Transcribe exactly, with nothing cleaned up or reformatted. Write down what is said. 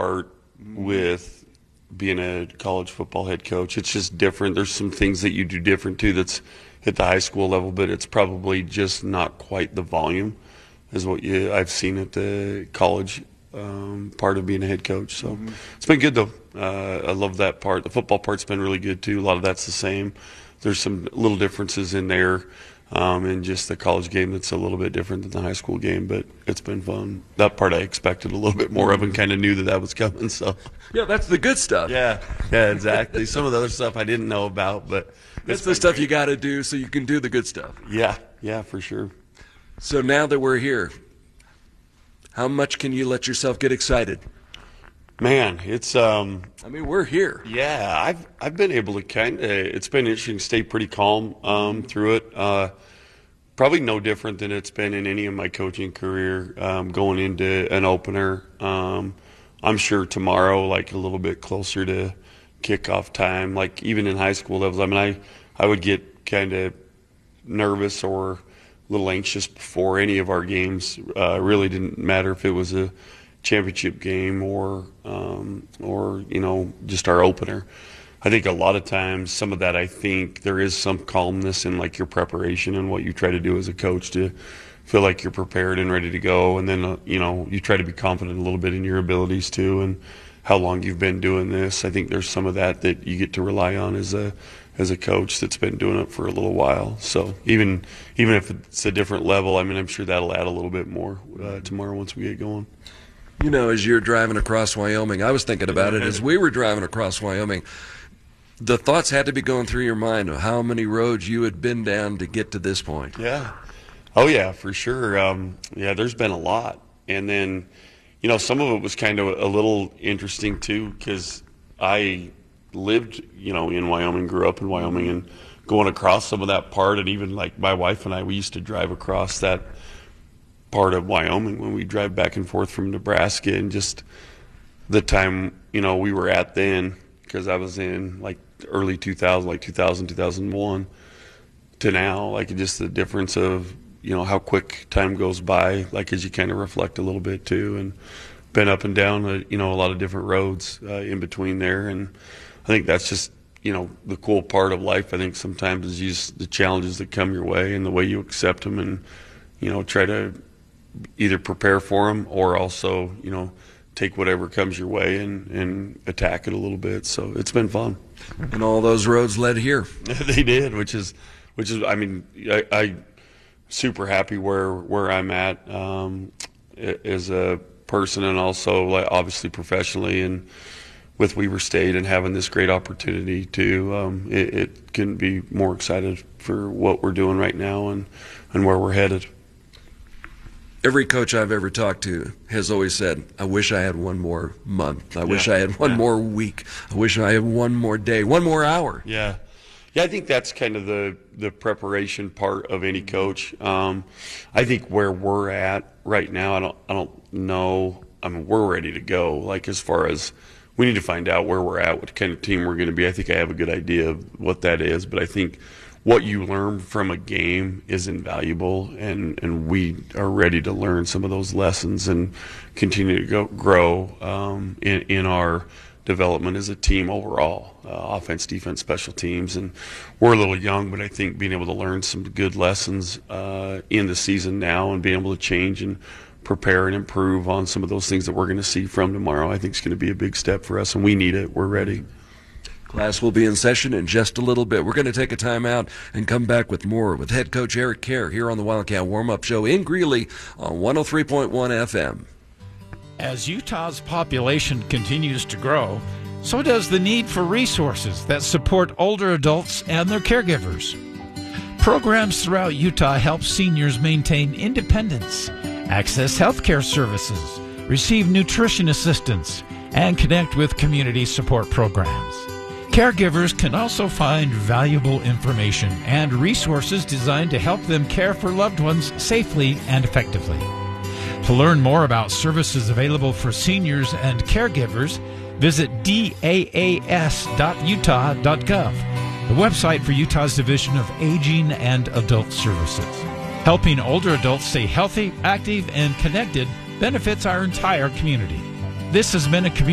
part with being a college football head coach. It's just different. There's some things that you do different too that's at the high school level, but it's probably just not quite the volume as what you I've seen at the college um, part of being a head coach. So mm-hmm. It's been good though. Uh, I love that part. The football part's been really good too. A lot of that's the same. There's some little differences in there. Um, and just the college game that's a little bit different than the high school game, but it's been fun. That part I expected a little bit more of and kind of knew that that was coming. So yeah, that's the good stuff. Yeah, yeah, exactly. Some of the other stuff I didn't know about, but that's the stuff great. You got to do so you can do the good stuff. Yeah, yeah, for sure. So now that we're here, how much can you let yourself get excited? Man, it's um I mean, we're here. Yeah, I've I've been able to kind of it's been interesting to stay pretty calm um through it. Uh probably no different than it's been in any of my coaching career, um going into an opener. Um I'm sure tomorrow, like a little bit closer to kickoff time, like even in high school levels, I mean I I would get kind of nervous or a little anxious before any of our games. Uh really didn't matter if it was a championship game or um, or you know just our opener. I think a lot of times some of that I think there is some calmness in like your preparation and what you try to do as a coach to feel like you're prepared and ready to go, and then uh, you know you try to be confident a little bit in your abilities too and how long you've been doing this. I think there's some of that that you get to rely on as a as a coach that's been doing it for a little while. So even even if it's a different level, I mean I'm sure that'll add a little bit more uh, tomorrow once we get going. You know, as you're driving across Wyoming, I was thinking about it as we were driving across Wyoming. The thoughts had to be going through your mind of how many roads you had been down to get to this point. Yeah. Oh, yeah, for sure. Um, yeah, there's been a lot. And then, you know, some of it was kind of a little interesting, too, because I lived, you know, in Wyoming, grew up in Wyoming, and going across some of that part, and even like my wife and I, we used to drive across that part of Wyoming when we drive back and forth from Nebraska, and just the time, you know, we were at then, because I was in like early two thousand, like two thousand, two thousand one to now, like just the difference of, you know, how quick time goes by, like as you kind of reflect a little bit too, and been up and down, uh, you know, a lot of different roads uh, in between there. And I think that's just, you know, the cool part of life. I think sometimes is just the challenges that come your way and the way you accept them, and, you know, try to either prepare for them or also, you know, take whatever comes your way and, and attack it a little bit. So it's been fun. And all those roads led here. They did, which is, which is, I mean, I, I super happy where where I'm at um, as a person, and also like obviously professionally, and with Weber State and having this great opportunity to, um, it, it couldn't be more excited for what we're doing right now and, and where we're headed. Every coach I've ever talked to has always said, I wish I had one more month. I yeah. wish I had one yeah. more week. I wish I had one more day, one more hour. Yeah. Yeah, I think that's kind of the, the preparation part of any coach. Um, I think where we're at right now, I don't I don't know. I mean, we're ready to go. Like as far as we need to find out where we're at, what kind of team we're going to be. I think I have a good idea of what that is, but I think what you learn from a game is invaluable, and, and we are ready to learn some of those lessons and continue to go, grow um, in, in our development as a team overall, uh, offense, defense, special teams. And we're a little young, but I think being able to learn some good lessons uh, in the season now and being able to change and prepare and improve on some of those things that we're going to see from tomorrow, I think is going to be a big step for us, and we need it. We're ready. Class will be in session in just a little bit. We're going to take a time out and come back with more with head coach Eric Kerr here on the Wildcat Warm-Up Show in Greeley on one oh three point one F M. As Utah's population continues to grow, so does the need for resources that support older adults and their caregivers. Programs throughout Utah help seniors maintain independence, access health care services, receive nutrition assistance, and connect with community support programs. Caregivers can also find valuable information and resources designed to help them care for loved ones safely and effectively. To learn more about services available for seniors and caregivers, visit D A A S dot utah dot gov, the website for Utah's Division of Aging and Adult Services. Helping older adults stay healthy, active, and connected benefits our entire community. This has been a community